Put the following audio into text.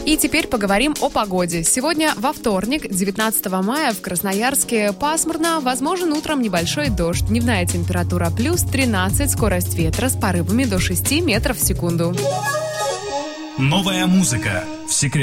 И теперь поговорим о погоде. Сегодня во вторник, 19 мая, в Красноярске пасмурно, возможен утром небольшой дождь. Дневная температура плюс 13, скорость ветра с порывами до 6 метров в секунду. Новая музыка в секрет.